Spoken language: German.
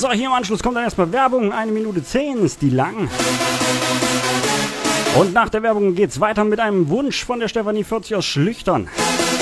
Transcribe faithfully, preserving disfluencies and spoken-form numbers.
So, hier im Anschluss kommt dann erstmal Werbung. Eine Minute zehn ist die lang. Und nach der Werbung geht's weiter mit einem Wunsch von der Stefanie vierzig aus Schlüchtern.